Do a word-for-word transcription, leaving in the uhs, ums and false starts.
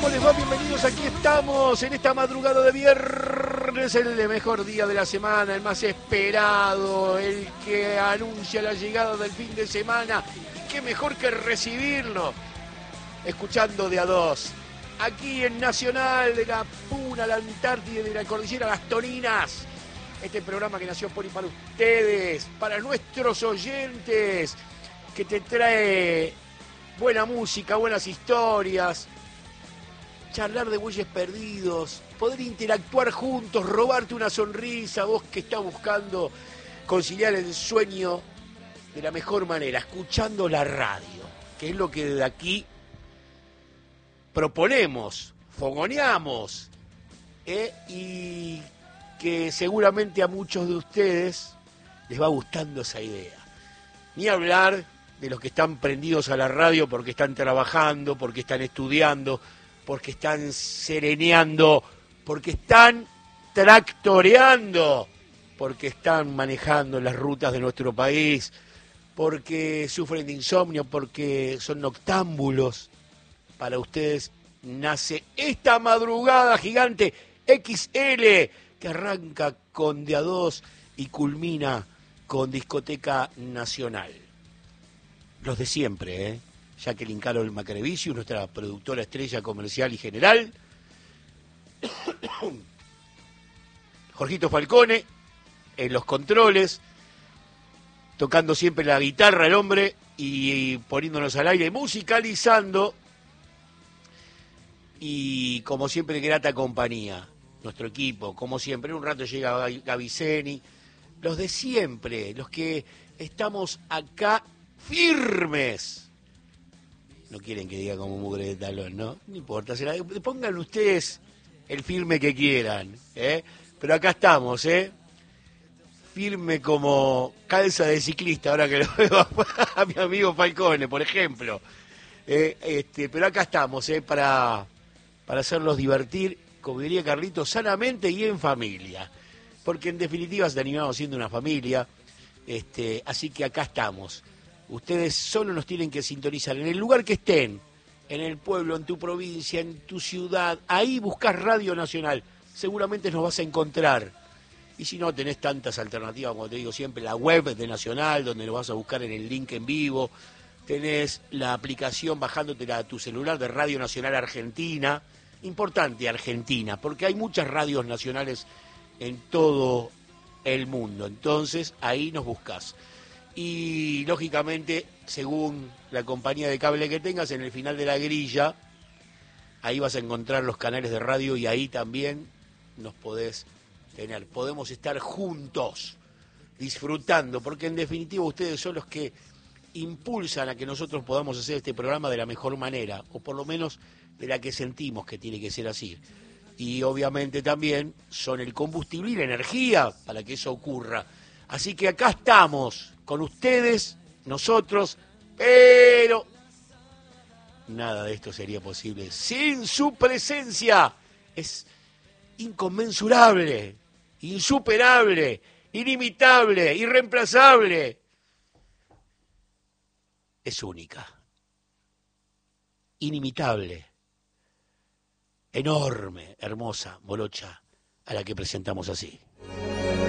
¿Cómo les va? Bienvenidos, aquí estamos en esta madrugada de viernes, el mejor día de la semana, el más esperado, el que anuncia la llegada del fin de semana. Qué mejor que recibirlo, escuchando de a dos, aquí en Nacional, de la Puna, la Antártida, de la Cordillera Las Toninas. Este programa que nació por y para ustedes, para nuestros oyentes, que te trae buena música, buenas historias, charlar de bueyes perdidos, poder interactuar juntos, robarte una sonrisa, vos que estás buscando conciliar el sueño de la mejor manera, escuchando la radio, que es lo que de aquí proponemos, fogoneamos, ¿eh? Y que seguramente a muchos de ustedes les va gustando esa idea. Ni hablar de los que están prendidos a la radio porque están trabajando, porque están estudiando, porque están sereneando, porque están tractoreando, porque están manejando las rutas de nuestro país, porque sufren de insomnio, porque son noctámbulos. Para ustedes nace esta madrugada gigante equis ele, que arranca con de a dos y culmina con Discoteca Nacional. Los de siempre, ¿eh? Jacqueline Carol Macrevicius, nuestra productora estrella comercial y general. Jorgito Falcone, en los controles, tocando siempre la guitarra el hombre y poniéndonos al aire, musicalizando. Y como siempre, grata compañía, nuestro equipo, como siempre. En un rato llega Gaviceni, los de siempre, los que estamos acá firmes. No quieren que diga como mugre de talón, ¿no? No importa, se la, pongan ustedes el firme que quieran, ¿eh? Pero acá estamos, ¿eh? Firme como calza de ciclista, ahora que lo veo a, a mi amigo Falcone, por ejemplo. Eh, este, pero acá estamos, ¿eh? Para, para hacerlos divertir, como diría Carlitos, sanamente y en familia. Porque en definitiva se animamos siendo una familia, este, así que acá estamos. Ustedes solo nos tienen que sintonizar en el lugar que estén, en el pueblo, en tu provincia, en tu ciudad. Ahí buscás Radio Nacional, seguramente nos vas a encontrar. Y si no, tenés tantas alternativas, como te digo siempre, la web de Nacional, donde lo vas a buscar en el link en vivo. Tenés la aplicación bajándotela a tu celular de Radio Nacional Argentina. Importante Argentina, porque hay muchas radios nacionales en todo el mundo. Entonces, ahí nos buscás. Y, lógicamente, según la compañía de cable que tengas, en el final de la grilla, ahí vas a encontrar los canales de radio y ahí también nos podés tener. Podemos estar juntos, disfrutando, porque en definitiva ustedes son los que impulsan a que nosotros podamos hacer este programa de la mejor manera, o por lo menos de la que sentimos que tiene que ser así. Y obviamente también son el combustible y la energía para que eso ocurra. Así que acá estamos, con ustedes, nosotros, pero nada de esto sería posible sin su presencia. Es inconmensurable, insuperable, inimitable, irreemplazable. Es única, inimitable, enorme, hermosa, morocha, a la que presentamos así.